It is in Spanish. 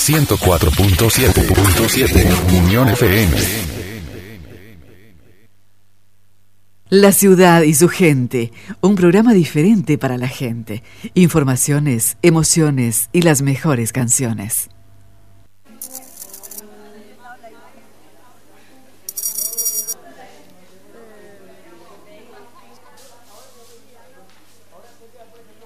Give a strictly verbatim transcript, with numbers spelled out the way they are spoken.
ciento cuatro punto siete Unión F M. La ciudad y su gente, un programa diferente para la gente. Informaciones, emociones y las mejores canciones.